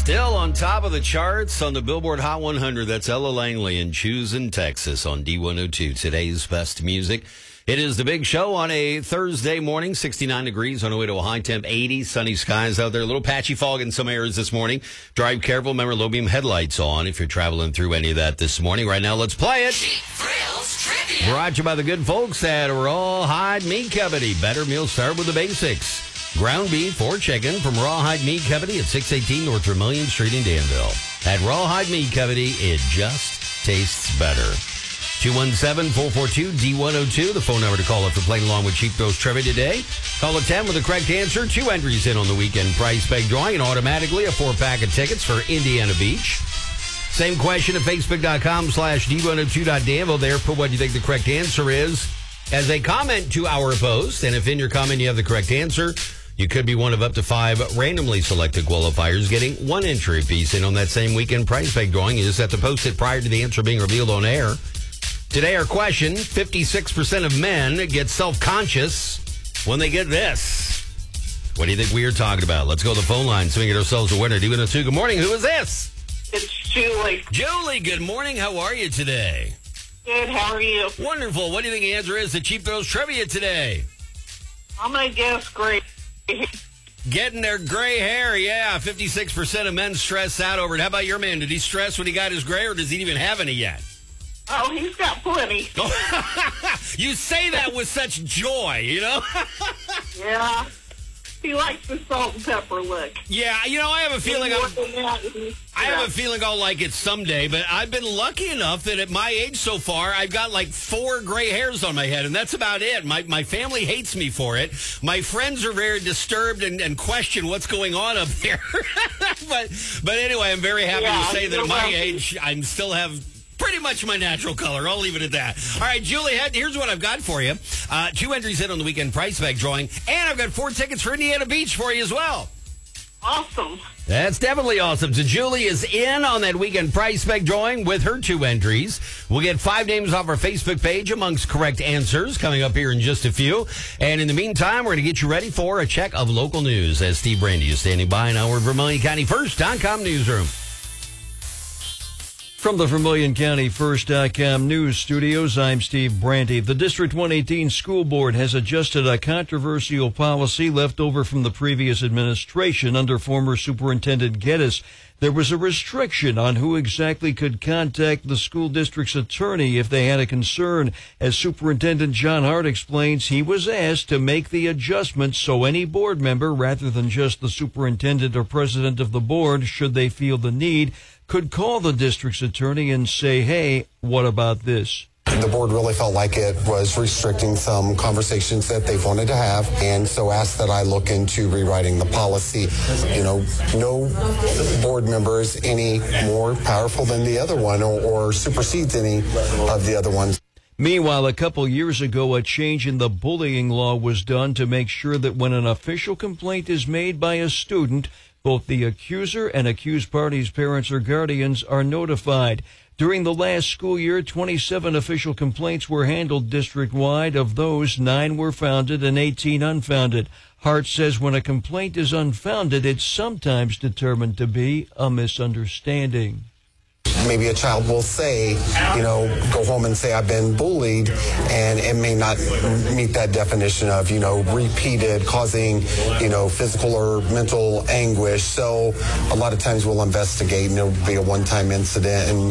Still on top of the charts on the Billboard Hot 100. That's Ella Langley in Choosing Texas on D102. Today's best music. It is the big show on a Thursday morning, 69 degrees on the way to a high temp 80, sunny skies out there. A little patchy fog in some areas this morning. Drive careful. Remember, low beam headlights on if you're traveling through any of that this morning. Right now, let's play it. Cheap Thrills Trivia. Brought to you by the good folks at Rawhide Meat Company. Better meals start with the basics. Ground beef or chicken from Rawhide Meat Company at 618 North Vermilion Street in Danville. At Rawhide Meat Company, it just tastes better. 217-442-D102, the phone number to call up for playing along with Cheap Thrills Trivia today. Call at 10 with the correct answer. 2 entries in on the weekend prize peg drawing and automatically a 4-pack of tickets for Indiana Beach. Same question at Facebook.com/D102.Danville. There, put what you think the correct answer is as a comment to our post. And if in your comment you have the correct answer, you could be one of up to 5 randomly selected qualifiers getting 1 entry apiece in on that same weekend prize peg drawing. You just have to post it prior to the answer being revealed on air. Today, our question, 56% of men get self-conscious when they get this. What do you think we are talking about? Let's go to the phone line so we can get ourselves a winner. D102, good morning. Who is this? It's Julie. Julie, good morning. How are you today? Good, how are you? Wonderful. What do you think the answer is to Cheap Thrills Trivia today? I'm going to guess great. Getting their gray hair, yeah. 56% of men stress out over it. How about your man? Did he stress when he got his gray, or does he even have any yet? Oh, he's got plenty. You say that with such joy, you know? Yeah. He likes the salt and pepper look. Yeah, you know, I have a feeling I'll like it someday, but I've been lucky enough that at my age so far, I've got like 4 gray hairs on my head, and that's about it. My family hates me for it. My friends are very disturbed and question what's going on up there. but anyway, I'm very happy to say that at my age, I still have pretty much my natural color. I'll leave it at that. All right, Julie, here's what I've got for you. 2 entries in on the weekend prize bag drawing, and I've got 4 tickets for Indiana Beach for you as well. Awesome. That's definitely awesome. So Julie is in on that weekend prize bag drawing with her 2 entries. We'll get 5 names off our Facebook page amongst correct answers coming up here in just a few. And in the meantime, we're going to get you ready for a check of local news as Steve Brandy is standing by in our Vermilion County First.com newsroom. From the Vermilion County First.com news studios, I'm Steve Brandy. The District 118 School Board has adjusted a controversial policy left over from the previous administration under former Superintendent Geddes. There was a restriction on who exactly could contact the school district's attorney if they had a concern. As Superintendent John Hart explains, he was asked to make the adjustment so any board member, rather than just the superintendent or president of the board, should they feel the need, could call the district's attorney and say, hey, what about this? The board really felt like it was restricting some conversations that they've wanted to have, and so asked that I look into rewriting the policy. You know, no board member is any more powerful than the other one or supersedes any of the other ones. Meanwhile, a couple years ago, a change in the bullying law was done to make sure that when an official complaint is made by a student, both the accuser and accused parties' parents or guardians are notified. During the last school year, 27 official complaints were handled district-wide. Of those, 9 were founded and 18 unfounded. Hart says when a complaint is unfounded, it's sometimes determined to be a misunderstanding. Maybe a child will say, you know, go home and say I've been bullied, and it may not meet that definition of, you know, repeated, causing, you know, physical or mental anguish. So a lot of times we'll investigate, and it'll be a one-time incident, and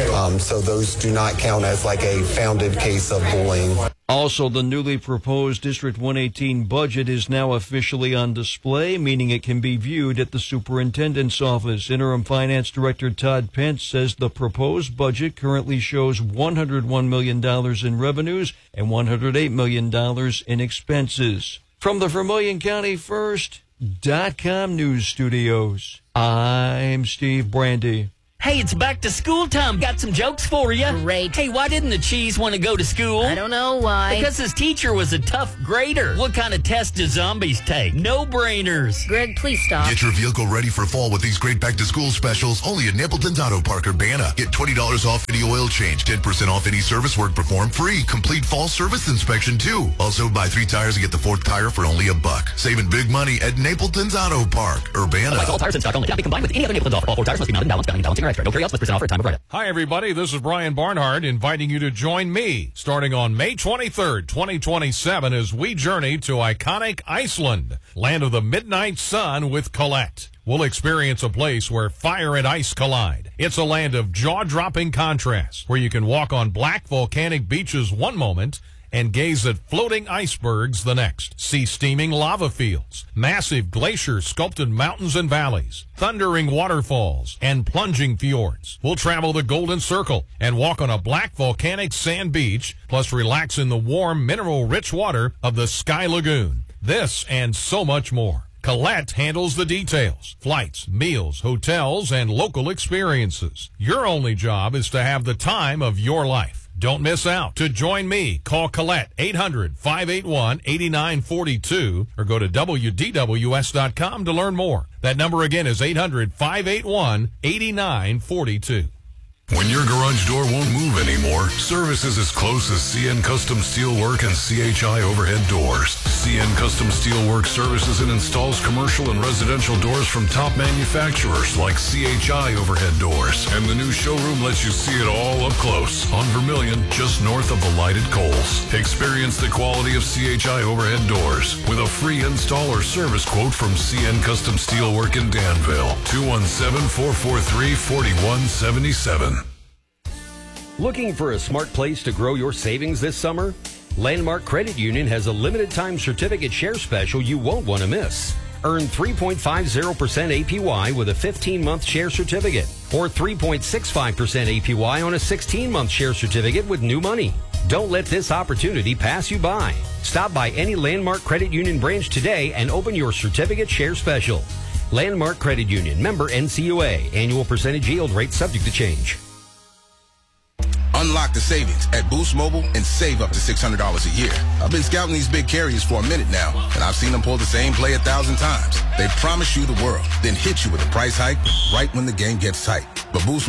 so those do not count as like a founded case of bullying. Also, the newly proposed District 118 budget is now officially on display, meaning it can be viewed at the superintendent's office. Interim Finance Director Todd Pence says the proposed budget currently shows $101 million in revenues and $108 million in expenses. From the Vermilion County First.com news studios, I'm Steve Brandy. Hey, it's back to school time. Got some jokes for you. Great. Hey, why didn't the cheese want to go to school? I don't know why. Because his teacher was a tough grader. What kind of test do zombies take? No-brainers. Greg, please stop. Get your vehicle ready for fall with these great back-to-school specials only at Napleton's Auto Park, Urbana. Get $20 off any oil change, 10% off any service work performed, free complete fall service inspection too. Also, buy 3 tires and get the 4th tire for only $1. Saving big money at Napleton's Auto Park, Urbana. All tires in stock only. Cannot be combined with any other Napleton's offer. All 4 tires must be mounted, balanced, balancing or extra. No carry-outs, +% off for a time of write-up. Hi, everybody. This is Brian Barnhart inviting you to join me starting on May 23rd, 2027 as we journey to iconic Iceland, land of the midnight sun with Colette. We'll experience a place where fire and ice collide. It's a land of jaw-dropping contrasts where you can walk on black volcanic beaches one moment and gaze at floating icebergs the next. See steaming lava fields, massive glacier-sculpted mountains and valleys, thundering waterfalls, and plunging fjords. We'll travel the Golden Circle and walk on a black volcanic sand beach, plus relax in the warm, mineral-rich water of the Sky Lagoon. This and so much more. Colette handles the details, flights, meals, hotels, and local experiences. Your only job is to have the time of your life. Don't miss out. To join me, call Colette 800-581-8942 or go to WDWS.com to learn more. That number again is 800-581-8942. When your garage door won't move anymore, service is as close as CN Custom Steelwork and CHI Overhead Doors. CN Custom Steelwork services and installs commercial and residential doors from top manufacturers like CHI Overhead Doors. And the new showroom lets you see it all up close on Vermilion, just north of the lighted Coles. Experience the quality of CHI Overhead Doors with a free install or service quote from CN Custom Steelwork in Danville. 217-443-4177. Looking for a smart place to grow your savings this summer? Landmark Credit Union has a limited time certificate share special you won't want to miss. Earn 3.50% APY with a 15-month share certificate or 3.65% APY on a 16-month share certificate with new money. Don't let this opportunity pass you by. Stop by any Landmark Credit Union branch today and open your certificate share special. Landmark Credit Union, member NCUA. Annual percentage yield rate subject to change. Unlock the savings at Boost Mobile and save up to $600 a year. I've been scouting these big carriers for a minute now, and I've seen them pull the same play 1,000 times. They promise you the world, then hit you with a price hike right when the game gets tight. But Boost